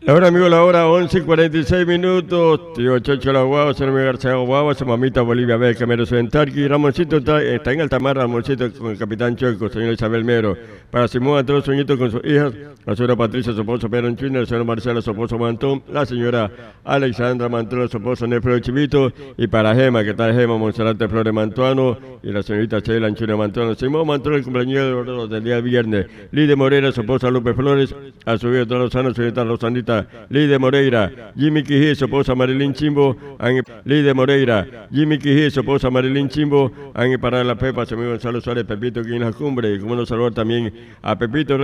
Ahora, amigo, la hora 11:46. Tío Chocho La Guagua, señor Miguel García Guagua, su mamita Bolivia B, Camero Sentarqui. Ramoncito está en Altamar, Ramoncito con el capitán Choco, señor Isabel Mero. Para Simón Antón Soñito con sus hijas, la señora Patricia, su esposo Pedro Anchuina, el señor Marcelo, su esposo Mantón, la señora Alexandra Mantón, su esposo Nefro Chivito. Y para Gema, que está Gema Monserrate Flores Mantuano y la señorita Sheila Anchuina Mantuano. Simón Mantón, el cumpleaños del día viernes. Lidia Morera, su esposa Lupe Flores, a su hijo todos los años, señorita Rosanita Lidia Moreira, Jimmy Quijí, su esposa Marilyn Chimbo, Lidia Moreira, Jimmy Quijí, su esposa Marilyn Chimbo, han parado la Pepa, su amigo Gonzalo Suárez, Pepito aquí en la cumbre, y como nos saludar también a Pepito